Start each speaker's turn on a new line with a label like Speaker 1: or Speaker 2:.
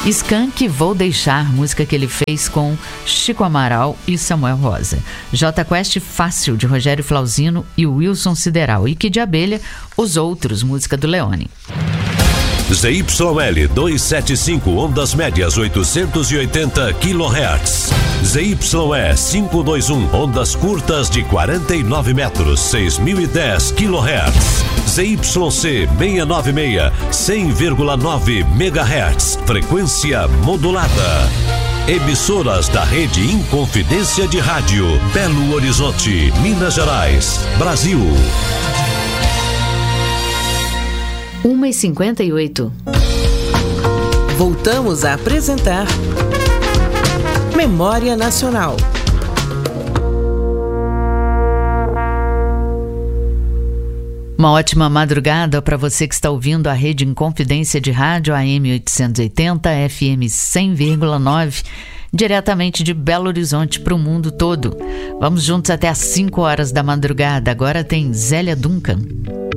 Speaker 1: Skank, Vou Deixar, música que ele fez com Chico Amaral e Samuel Rosa. J Quest, Fácil, de Rogério Flauzino e Wilson Sideral. E Kid Abelha, Os Outros, música do Leone.
Speaker 2: ZYL 275, ondas médias 880 kHz. ZYE 521, ondas curtas de 49 metros, 6010 kHz. ZYC 696, 100,9 MHz, frequência modulada. Emissoras da Rede Inconfidência de Rádio, Belo Horizonte, Minas Gerais, Brasil.
Speaker 1: 1h58.
Speaker 3: Voltamos a apresentar Memória Nacional.
Speaker 1: Uma ótima madrugada para você que está ouvindo a Rede Inconfidência de Rádio AM 880, FM 100,9, diretamente de Belo Horizonte para o mundo todo. Vamos juntos até às 5 horas da madrugada. Agora tem Zélia Duncan.